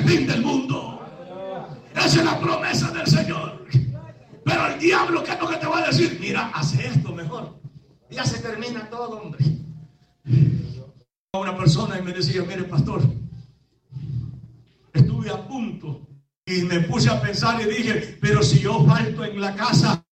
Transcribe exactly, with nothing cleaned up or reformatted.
fin del mundo. Esa es la promesa del Señor. Pero el diablo, ¿qué es lo que te va a decir? Mira, hace esto mejor. Ya se termina todo, hombre. A una persona y me decía, mire, pastor, estuve a punto y me puse a pensar y dije, pero si yo falto en la casa,